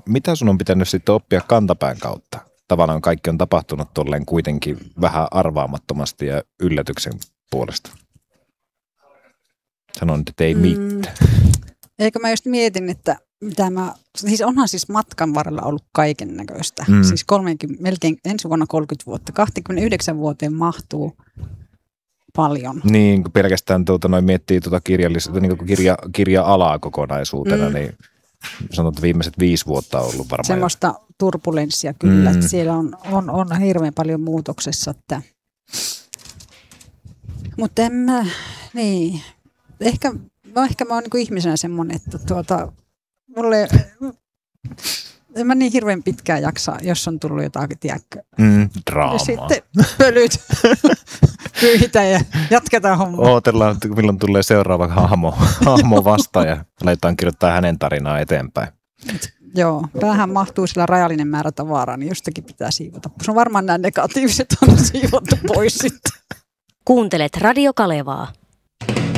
mitä sun on pitänyt sitten oppia kantapään kautta? Tavallaan kaikki on tapahtunut tolleen kuitenkin vähän arvaamattomasti ja yllätyksen puolesta. Sanon, että ei mitään. Eikö mä just mietin, että siis onhan siis matkan varrella ollut kaiken näköistä. Siis melkein ensi vuonna 30 vuotta, 29 vuoteen mahtuu paljon. Niin, kun pelkästään miettii niin kirja-alaa kokonaisuutena, niin sanon, että viimeiset 5 vuotta on ollut varmaan. Semmoista turbulenssia kyllä, että siellä on hirveän paljon muutoksessa. Mutta ehkä mä oon niin kuin ihmisenä semmoinen, että mulle en mä niin hirveän pitkään jaksa, jos on tullut jotakin, tiedäkö. Draamaa. Ja sitten pölyt pyyhitään ja jatketaan hommaa. Ootellaan, milloin tulee seuraava hahmo vastaan ja aletaan kirjoittaa hänen tarinaa eteenpäin. Joo, päähän mahtuu sillä rajallinen määrä tavaraa, niin jostakin pitää siivota. Se on varmaan nämä negatiiviset on siivottu pois sitten. Kuuntelet Radio Kalevaa.